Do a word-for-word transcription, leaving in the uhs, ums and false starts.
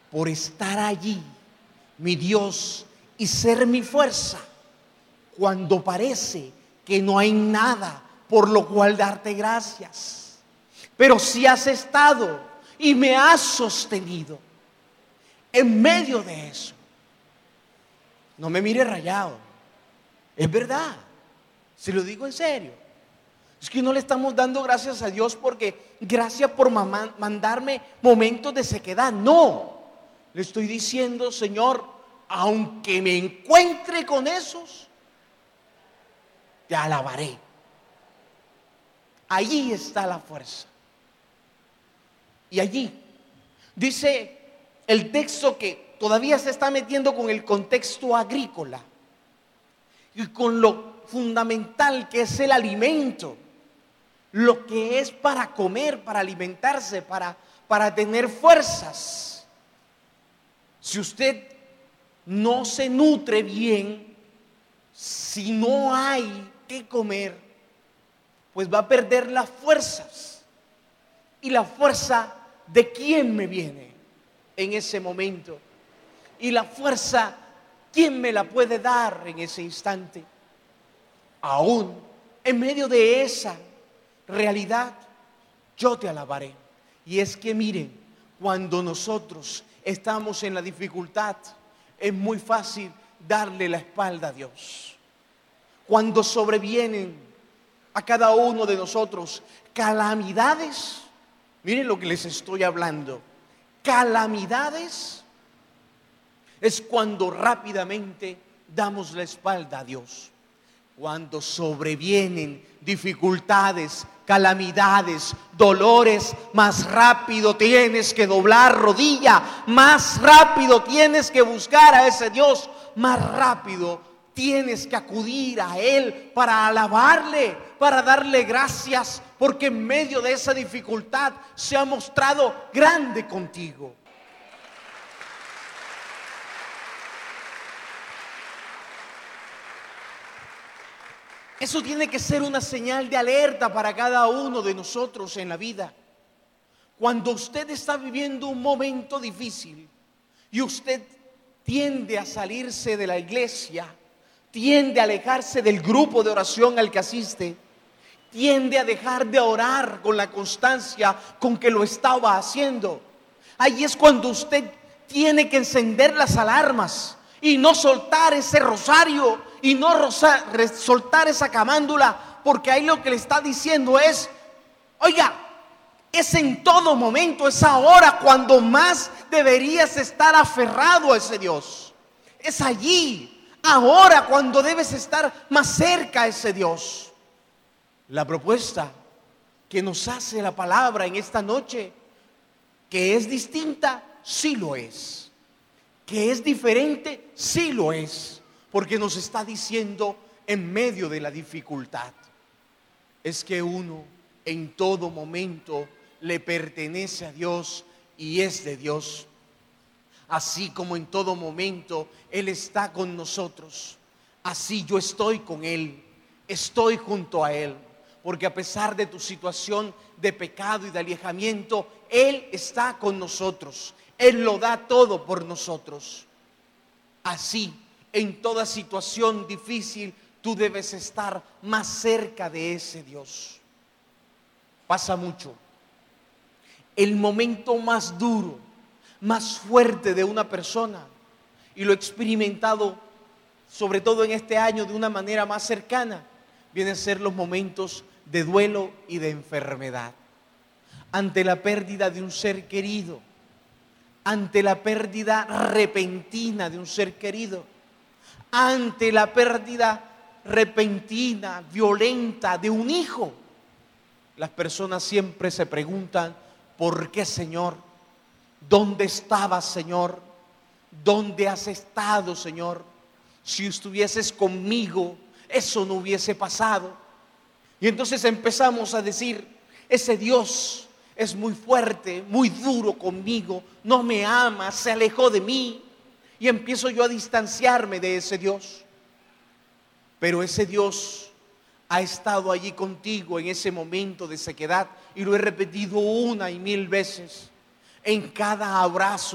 por estar allí, mi Dios, y ser mi fuerza, cuando parece que no hay nada por lo cual darte gracias. Pero si has estado y me has sostenido en medio de eso. No me mire rayado, es verdad, se lo digo en serio. Es que no le estamos dando gracias a Dios porque gracias por mamá, mandarme momentos de sequedad. No, le estoy diciendo, Señor, aunque me encuentre con esos, te alabaré. Allí está la fuerza. Y allí dice el texto que todavía se está metiendo con el contexto agrícola y con lo fundamental que es el alimento, lo que es para comer, para alimentarse, para, para tener fuerzas. Si usted no se nutre bien, si no hay que comer, pues va a perder las fuerzas. ¿Y la fuerza de quién me viene en ese momento? ¿Y la fuerza quién me la puede dar en ese instante? Aún en medio de esa realidad, yo te alabaré. Y es que miren, cuando nosotros estamos en la dificultad, es muy fácil darle la espalda a Dios. Cuando sobrevienen a cada uno de nosotros calamidades, miren lo que les estoy hablando, calamidades, es cuando rápidamente damos la espalda a Dios. Cuando sobrevienen dificultades, calamidades, dolores, más rápido tienes que doblar rodilla, más rápido tienes que buscar a ese Dios, más rápido tienes que acudir a Él para alabarle, para darle gracias, porque en medio de esa dificultad se ha mostrado grande contigo. Eso tiene que ser una señal de alerta para cada uno de nosotros en la vida. Cuando usted está viviendo un momento difícil y usted tiende a salirse de la iglesia, tiende a alejarse del grupo de oración al que asiste, tiende a dejar de orar con la constancia con que lo estaba haciendo, ahí es cuando usted tiene que encender las alarmas y no soltar ese rosario y no rosa, soltar esa camándula, porque ahí lo que le está diciendo es, oiga, es en todo momento, es ahora cuando más deberías estar aferrado a ese Dios. Es allí, ahora cuando debes estar más cerca a ese Dios. La propuesta que nos hace la palabra en esta noche, que es distinta, sí lo es. Que es diferente, sí lo es. Porque nos está diciendo en medio de la dificultad, es que uno en todo momento le pertenece a Dios y es de Dios. Así como en todo momento Él está con nosotros, así yo estoy con Él, estoy junto a Él. Porque a pesar de tu situación de pecado y de alejamiento, Él está con nosotros. Él lo da todo por nosotros. Así, en toda situación difícil, tú debes estar más cerca de ese Dios. Pasa mucho. El momento más duro, más fuerte de una persona, y lo he experimentado sobre todo en este año de una manera más cercana, vienen a ser los momentos de duelo y de enfermedad. Ante la pérdida de un ser querido, ante la pérdida repentina de un ser querido, ante la pérdida repentina, violenta de un hijo, las personas siempre se preguntan, ¿por qué, Señor? ¿Dónde estabas, Señor? ¿Dónde has estado, Señor? Si estuvieses conmigo, eso no hubiese pasado. Y entonces empezamos a decir, ese Dios es muy fuerte, muy duro conmigo, no me ama, se alejó de mí. Y empiezo yo a distanciarme de ese Dios. Pero ese Dios ha estado allí contigo en ese momento de sequedad, y lo he repetido una y mil veces, en cada abrazo,